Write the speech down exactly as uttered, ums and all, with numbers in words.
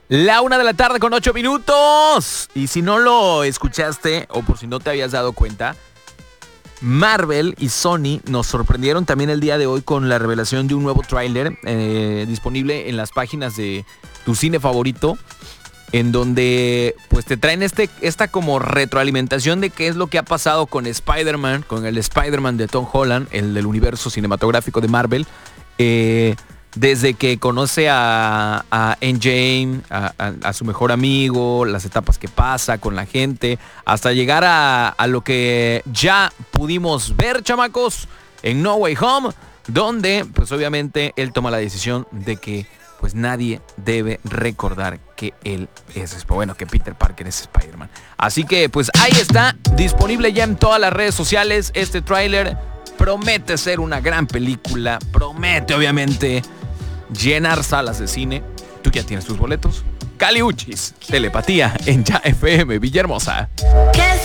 La una de la tarde con ocho minutos. Y si no lo escuchaste o por si no te habías dado cuenta, Marvel y Sony nos sorprendieron también el día de hoy con la revelación de un nuevo tráiler eh, disponible en las páginas de tu cine favorito, en donde pues te traen este, esta como retroalimentación de qué es lo que ha pasado con Spider-Man, con el Spider-Man de Tom Holland, el del universo cinematográfico de Marvel, eh, desde que conoce a, a Endgame, a, a, a su mejor amigo, las etapas que pasa con la gente, hasta llegar a, a lo que ya pudimos ver, chamacos, en No Way Home, donde pues obviamente él toma la decisión de que pues nadie debe recordar que él es, bueno, que Peter Parker es Spider-Man. Así que pues ahí está, disponible ya en todas las redes sociales. Este tráiler promete ser una gran película, promete obviamente llenar salas de cine. Tú ya tienes tus boletos. Cali Uchis, Telepatía en Ya F M Villahermosa.